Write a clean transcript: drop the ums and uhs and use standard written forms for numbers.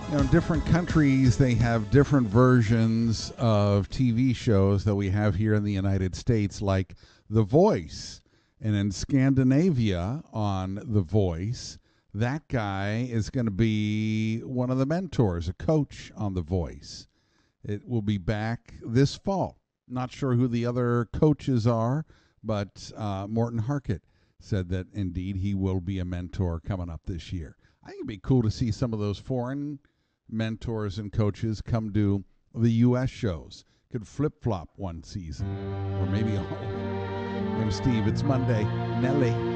Different countries, they have different versions of TV shows that we have here in the United States, like The Voice. And in Scandinavia, on The Voice, that guy is going to be one of the mentors, a coach on The Voice. It will be back this fall. Not sure who the other coaches are, but Morton Harkett said that indeed he will be a mentor coming up this year. I think it'd be cool to see some of those foreign mentors and coaches come to the U.S. shows. Could flip-flop one season, or maybe all. I'm Steve. It's Monday. Nelly.